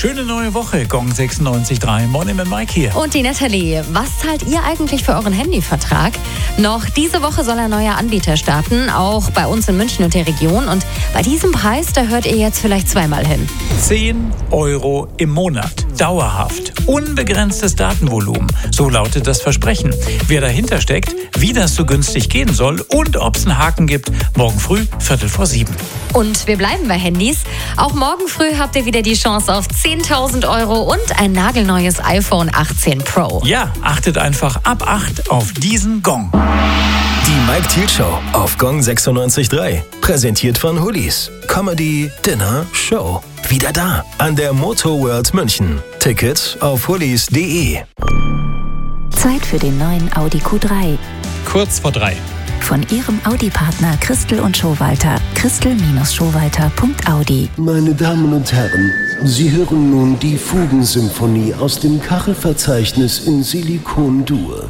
Schöne neue Woche, Gong 96.3. Morning mit Mike hier. Und die Natalie. Was zahlt ihr eigentlich für euren Handyvertrag? Noch diese Woche soll ein neuer Anbieter starten, auch bei uns in München und der Region. Und bei diesem Preis, da hört ihr jetzt vielleicht zweimal hin. 10 Euro im Monat. Dauerhaft. Unbegrenztes Datenvolumen. So lautet das Versprechen. Wer dahinter steckt, wie das so günstig gehen soll und ob es einen Haken gibt, morgen früh 6:45. Und wir bleiben bei Handys. Auch morgen früh habt ihr wieder die Chance auf 10.000 Euro und ein nagelneues iPhone 18 Pro. Ja, achtet einfach ab 8 auf diesen Gong. Die Mike Thiel Show auf Gong 96.3. Präsentiert von Hullis. Comedy, Dinner, Show. Wieder da an der Motor World München. Tickets auf hullis.de. Zeit für den neuen Audi Q3. Kurz vor 3. Von Ihrem Audi-Partner Christel und Schowalter. Christel-Schowalter.audi. Meine Damen und Herren, Sie hören nun die Fugensymphonie aus dem Kachelverzeichnis in Silikon-Dur.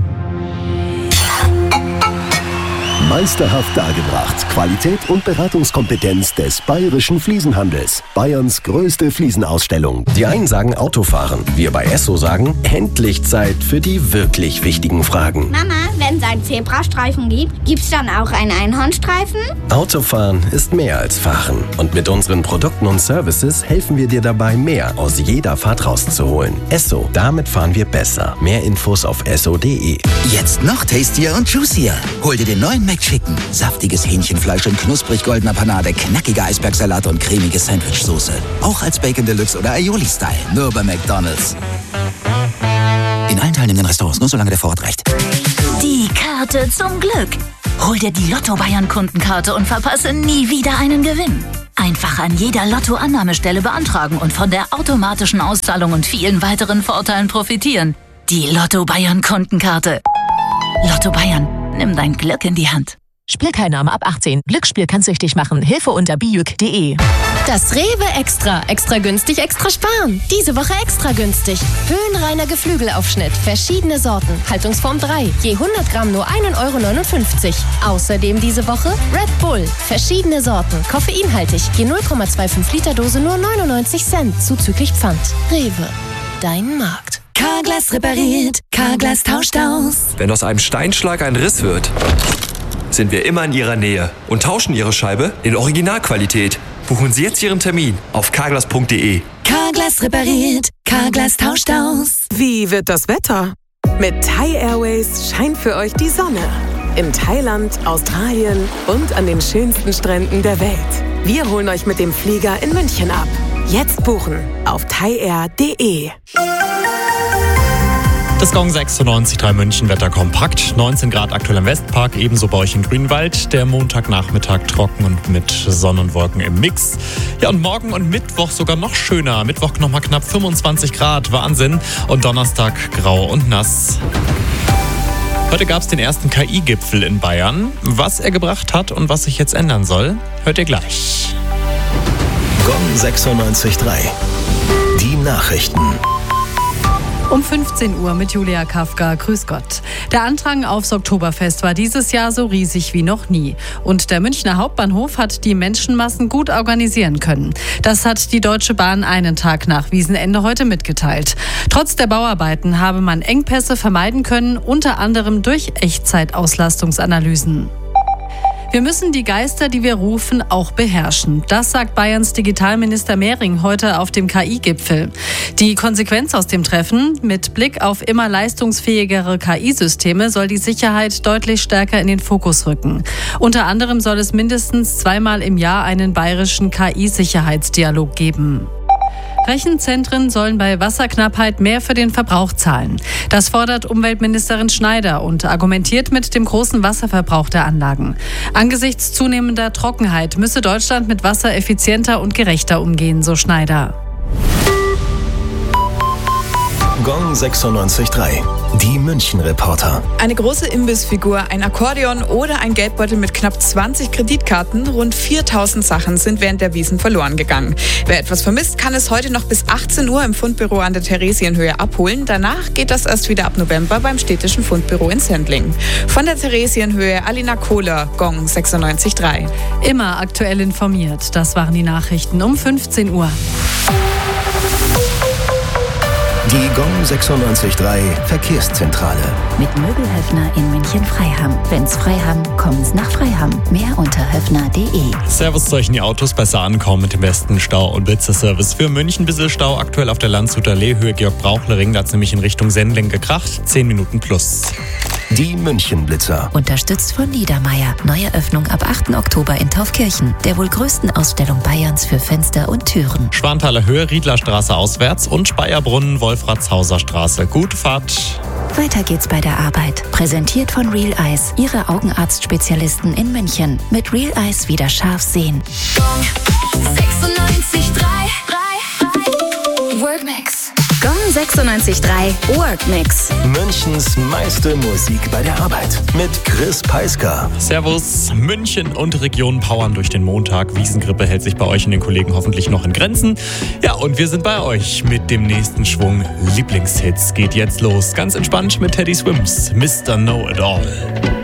Meisterhaft dargebracht. Qualität und Beratungskompetenz des bayerischen Fliesenhandels. Bayerns größte Fliesenausstellung. Die einen sagen Autofahren. Wir bei Esso sagen, endlich Zeit für die wirklich wichtigen Fragen. Mama, wenn es einen Zebrastreifen gibt, gibt's dann auch einen Einhornstreifen? Autofahren ist mehr als Fahren. Und mit unseren Produkten und Services helfen wir dir dabei, mehr aus jeder Fahrt rauszuholen. Esso, damit fahren wir besser. Mehr Infos auf esso.de. Jetzt noch tastier und juicier. Hol dir den neuen McChicken. Saftiges Hähnchenfleisch in knusprig goldener Panade, knackiger Eisbergsalat und cremige Sandwichsoße. Auch als Bacon Deluxe oder Aioli-Style. Nur bei McDonald's. In allen teilnehmenden Restaurants, nur solange der Vorrat reicht. Die Karte zum Glück. Hol dir die Lotto-Bayern-Kundenkarte und verpasse nie wieder einen Gewinn. Einfach an jeder Lotto-Annahmestelle beantragen und von der automatischen Auszahlung und vielen weiteren Vorteilen profitieren. Die Lotto-Bayern-Kundenkarte. Lotto Bayern. Nimm dein Glück in die Hand. Spielteilnahme ab 18. Glücksspiel kann süchtig machen. Hilfe unter bijuk.de. Das Rewe Extra. Extra günstig, extra sparen. Diese Woche extra günstig. Höhenreiner Geflügelaufschnitt. Verschiedene Sorten. Haltungsform 3. Je 100 Gramm nur 1,59 €. Außerdem diese Woche Red Bull. Verschiedene Sorten. Koffeinhaltig. Je 0,25 Liter Dose nur 99 Cent. Zuzüglich Pfand. Rewe. Dein Markt. Carglass repariert, Carglass tauscht aus. Wenn aus einem Steinschlag ein Riss wird, sind wir immer in Ihrer Nähe und tauschen Ihre Scheibe in Originalqualität. Buchen Sie jetzt Ihren Termin auf carglass.de. Carglass repariert, Carglass tauscht aus. Wie wird das Wetter? Mit Thai Airways scheint für euch die Sonne. In Thailand, Australien und an den schönsten Stränden der Welt. Wir holen euch mit dem Flieger in München ab. Jetzt buchen auf thaiair.de. Das Gong 96.3 München Wetter kompakt. 19 Grad aktuell im Westpark, ebenso bei euch in Grünwald. Der Montagnachmittag trocken und mit Sonnenwolken im Mix. Ja, und morgen und Mittwoch sogar noch schöner. Mittwoch nochmal knapp 25 Grad, Wahnsinn. Und Donnerstag grau und nass. Heute gab es den ersten KI-Gipfel in Bayern. Was er gebracht hat und was sich jetzt ändern soll, hört ihr gleich. Gong 96.3. Die Nachrichten. Um 15 Uhr mit Julia Kafka. Grüß Gott. Der Andrang aufs Oktoberfest war dieses Jahr so riesig wie noch nie. Und der Münchner Hauptbahnhof hat die Menschenmassen gut organisieren können. Das hat die Deutsche Bahn einen Tag nach Wiesenende heute mitgeteilt. Trotz der Bauarbeiten habe man Engpässe vermeiden können, unter anderem durch Echtzeitauslastungsanalysen. Wir müssen die Geister, die wir rufen, auch beherrschen. Das sagt Bayerns Digitalminister Mehring heute auf dem KI-Gipfel. Die Konsequenz aus dem Treffen: Mit Blick auf immer leistungsfähigere KI-Systeme soll die Sicherheit deutlich stärker in den Fokus rücken. Unter anderem soll es mindestens 2-mal im Jahr einen bayerischen KI-Sicherheitsdialog geben. Rechenzentren sollen bei Wasserknappheit mehr für den Verbrauch zahlen. Das fordert Umweltministerin Schneider und argumentiert mit dem großen Wasserverbrauch der Anlagen. Angesichts zunehmender Trockenheit müsse Deutschland mit Wasser effizienter und gerechter umgehen, so Schneider. Gong 96.3. Die München-Reporter. Eine große Imbissfigur, ein Akkordeon oder ein Geldbeutel mit knapp 20 Kreditkarten. Rund 4.000 Sachen sind während der Wiesn verloren gegangen. Wer etwas vermisst, kann es heute noch bis 18 Uhr im Fundbüro an der Theresienhöhe abholen. Danach geht das erst wieder ab November beim städtischen Fundbüro in Sendling. Von der Theresienhöhe, Alina Kohler, Gong 96.3. Immer aktuell informiert. Das waren die Nachrichten um 15 Uhr. Die Gong 96.3 Verkehrszentrale. Mit Möbelhöfner in München-Freiham. Wenn's Freiham, kommen's nach Freiham. Mehr unter höfner.de. Servus, solchen die Autos besser ankommen mit dem besten Stau- und Blitzeservice für München. Bisschen Stau aktuell auf der Landshuter Allee, Höhe Georg-Brauchle-Ring. Da hat's nämlich in Richtung Sendling gekracht. 10 Minuten plus. Die München-Blitzer. Unterstützt von Niedermeyer. Neue Öffnung ab 8. Oktober in Taufkirchen. Der wohl größten Ausstellung Bayerns für Fenster und Türen. Schwanthaler Höhe, Riedlerstraße auswärts und Speyerbrunnen, Wolfratshauser Straße. Gute Fahrt. Weiter geht's bei der Arbeit. Präsentiert von Real Eyes, Ihre Augenarztspezialisten in München. Mit Real Eyes wieder scharf sehen. 96.3 Workmix. Gong 96.3 Workmix. Münchens meiste Musik bei der Arbeit. Mit Chris Peisker. Servus. München und Region powern durch den Montag. Wiesengrippe hält sich bei euch und den Kollegen hoffentlich noch in Grenzen. Ja, und wir sind bei euch mit dem nächsten Schwung Lieblingshits. Geht jetzt los. Ganz entspannt mit Teddy Swims. Mr. Know It All.